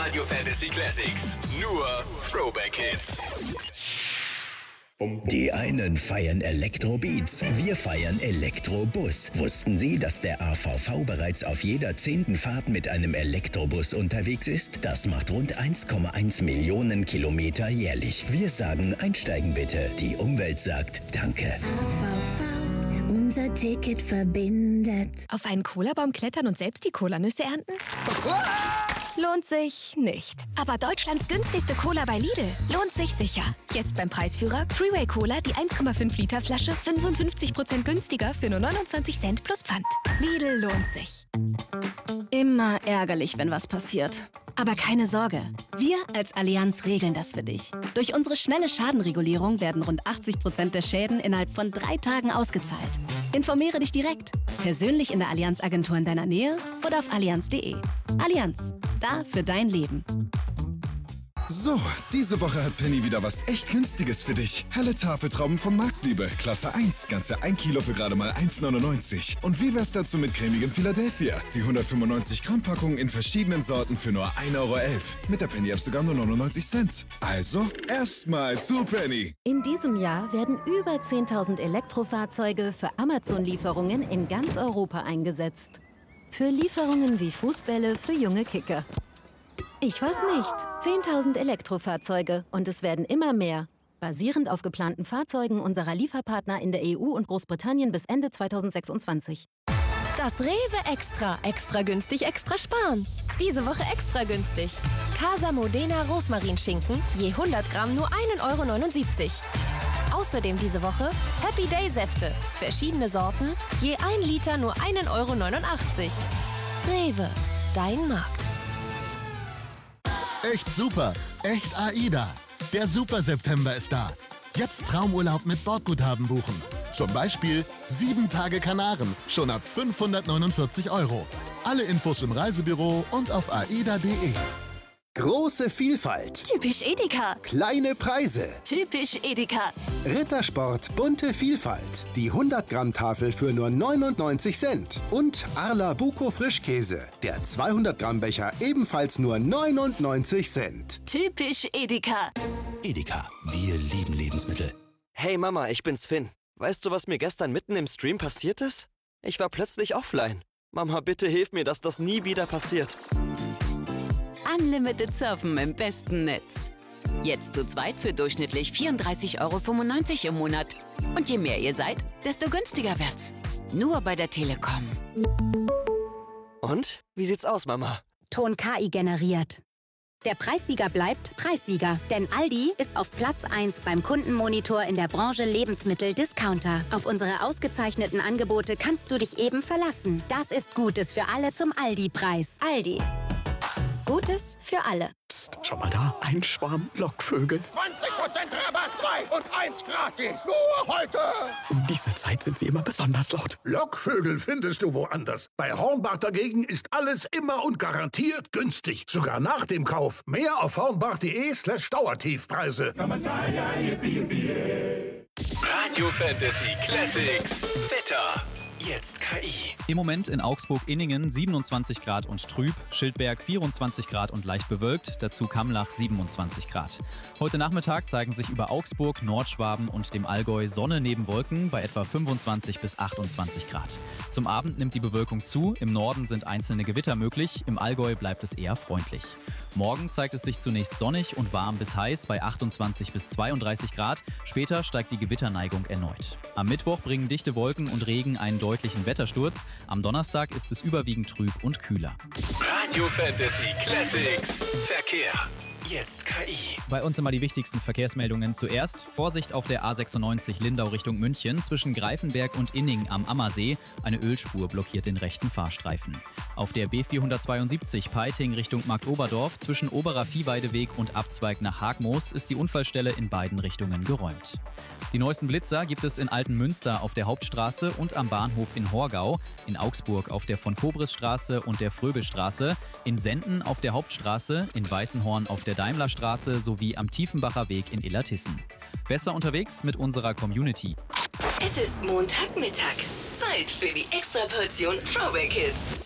Radio Fantasy Classics. Nur Throwback Hits. Die einen feiern Elektrobeats, wir feiern Elektrobus. Wussten Sie, dass der AVV bereits auf jeder 10. Fahrt mit einem Elektrobus unterwegs ist? Das macht rund 1,1 Millionen Kilometer jährlich. Wir sagen, einsteigen bitte. Die Umwelt sagt Danke. AVV, unser Ticket verbindet. Auf einen Cola-Baum klettern und selbst die Colanüsse ernten? Lohnt sich nicht. Aber Deutschlands günstigste Cola bei Lidl lohnt sich sicher. Jetzt beim Preisführer Freeway Cola, die 1,5 Liter Flasche 55% günstiger für nur 29 Cent plus Pfand. Lidl lohnt sich. Immer ärgerlich, wenn was passiert. Aber keine Sorge, wir als Allianz regeln das für dich. Durch unsere schnelle Schadenregulierung werden rund 80% der Schäden innerhalb von 3 Tagen ausgezahlt. Informiere dich direkt, persönlich in der Allianz-Agentur in deiner Nähe oder auf allianz.de. Allianz, da für dein Leben. So, diese Woche hat Penny wieder was echt Günstiges für dich. Helle Tafeltrauben von Marktliebe, Klasse 1, ganze 1 Kilo für gerade mal 1,99. Und wie wär's dazu mit cremigem Philadelphia? Die 195 Gramm Packung in verschiedenen Sorten für nur 1,11 Euro. Mit der Penny-App sogar nur 99 Cent. Also, erstmal zu Penny. In diesem Jahr werden über 10.000 Elektrofahrzeuge für Amazon-Lieferungen in ganz Europa eingesetzt. Für Lieferungen wie Fußbälle für junge Kicker. Ich weiß nicht. 10.000 Elektrofahrzeuge und es werden immer mehr. Basierend auf geplanten Fahrzeugen unserer Lieferpartner in der EU und Großbritannien bis Ende 2026. Das Rewe Extra. Extra günstig, extra sparen. Diese Woche extra günstig. Casa Modena Rosmarinschinken, je 100 Gramm nur 1,79 €. Außerdem diese Woche Happy Day Säfte. Verschiedene Sorten, je 1 Liter nur 1,89 €. Rewe, dein Markt. Echt super, echt AIDA. Der Super September ist da. Jetzt Traumurlaub mit Bordguthaben buchen. Zum Beispiel 7 Tage Kanaren, schon ab 549 €. Alle Infos im Reisebüro und auf aida.de. Große Vielfalt. Typisch Edeka. Kleine Preise. Typisch Edeka. Rittersport bunte Vielfalt. Die 100-Gramm-Tafel für nur 99 Cent. Und Arla Buko Frischkäse. Der 200-Gramm-Becher ebenfalls nur 99 Cent. Typisch Edeka. Edeka, wir lieben Lebensmittel. Hey Mama, ich bin's Finn. Weißt du, was mir gestern mitten im Stream passiert ist? Ich war plötzlich offline. Mama, bitte hilf mir, dass das nie wieder passiert. Unlimited Surfen im besten Netz. Jetzt zu zweit für durchschnittlich 34,95 € im Monat. Und je mehr ihr seid, desto günstiger wird's. Nur bei der Telekom. Und? Wie sieht's aus, Mama? Ton KI generiert. Der Preissieger bleibt Preissieger, denn Aldi ist auf Platz 1 beim Kundenmonitor in der Branche Lebensmittel-Discounter. Auf unsere ausgezeichneten Angebote kannst du dich eben verlassen. Das ist Gutes für alle zum Aldi-Preis. Aldi. Gutes für alle. Psst, schau mal da. Ein Schwarm Lockvögel. 20% Rabatt, 2 und 1 gratis. Nur heute. Um diese Zeit sind sie immer besonders laut. Lockvögel findest du woanders. Bei Hornbach dagegen ist alles immer und garantiert günstig. Sogar nach dem Kauf. Mehr auf hornbach.de/Dauertiefpreise. Radio Fantasy Classics. Wetter. Jetzt KI. Im Moment in Augsburg-Inningen 27 Grad und trüb, Schildberg 24 Grad und leicht bewölkt, dazu Kamlach 27 Grad. Heute Nachmittag zeigen sich über Augsburg, Nordschwaben und dem Allgäu Sonne neben Wolken bei etwa 25 bis 28 Grad. Zum Abend nimmt die Bewölkung zu, im Norden sind einzelne Gewitter möglich, im Allgäu bleibt es eher freundlich. Morgen zeigt es sich zunächst sonnig und warm bis heiß bei 28 bis 32 Grad, später steigt die Gewitterneigung erneut. Am Mittwoch bringen dichte Wolken und Regen einen deutlichen Wettersturz, am Donnerstag ist es überwiegend trüb und kühler. Radio Fantasy Classics. Verkehr. Jetzt KI. Bei uns immer die wichtigsten Verkehrsmeldungen zuerst. Vorsicht auf der A96 Lindau Richtung München zwischen Greifenberg und Inning am Ammersee. Eine Ölspur blockiert den rechten Fahrstreifen. Auf der B472 Peiting Richtung Marktoberdorf zwischen Oberer Viehweideweg und Abzweig nach Hagmoos ist die Unfallstelle in beiden Richtungen geräumt. Die neuesten Blitzer gibt es in Altenmünster auf der Hauptstraße und am Bahnhof in Horgau, in Augsburg auf der Von-Kobris-Straße und der Fröbelstraße, in Senden auf der Hauptstraße, in Weißenhorn auf der Daimlerstraße sowie am Tiefenbacher Weg in Illertissen. Besser unterwegs mit unserer Community. Es ist Montagmittag. Zeit für die Extraportion Throwback Hits.